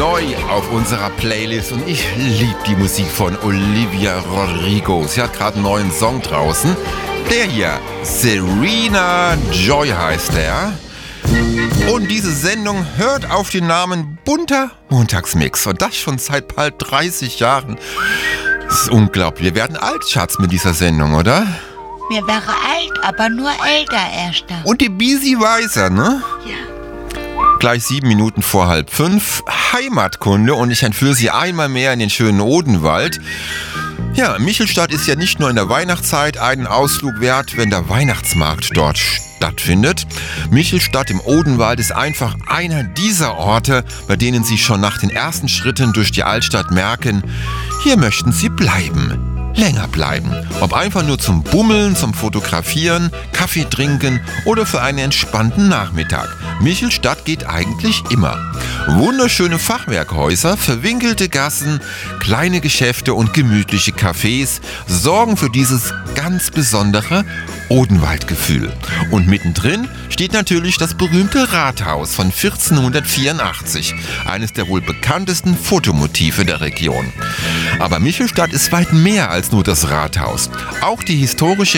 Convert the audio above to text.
neu auf unserer Playlist und ich liebe die Musik von Olivia Rodrigo. Sie hat gerade einen neuen Song draußen. Der hier, Serena Joy heißt der. Und diese Sendung hört auf den Namen Bunter Montagsmix. Und das schon seit bald 30 Jahren. Das ist unglaublich. Wir werden alt, Schatz, mit dieser Sendung, oder? Mir wäre alt, aber nur älter erst. Und die Bisi weiser, ne? Ja. Gleich 7 Minuten vor 4:30. Heimatkunde und ich entführe Sie einmal mehr in den schönen Odenwald. Ja, Michelstadt ist ja nicht nur in der Weihnachtszeit einen Ausflug wert, wenn der Weihnachtsmarkt dort stattfindet. Michelstadt im Odenwald ist einfach einer dieser Orte, bei denen Sie schon nach den ersten Schritten durch die Altstadt merken, hier möchten Sie bleiben. Länger bleiben. Ob einfach nur zum Bummeln, zum Fotografieren, Kaffee trinken oder für einen entspannten Nachmittag. Michelstadt geht eigentlich immer. Wunderschöne Fachwerkhäuser, verwinkelte Gassen, kleine Geschäfte und gemütliche Cafés sorgen für dieses ganz besondere Odenwaldgefühl. Und mittendrin steht natürlich das berühmte Rathaus von 1484, eines der wohl bekanntesten Fotomotive der Region. Aber Michelstadt ist weit mehr als nur das Rathaus. Auch die historische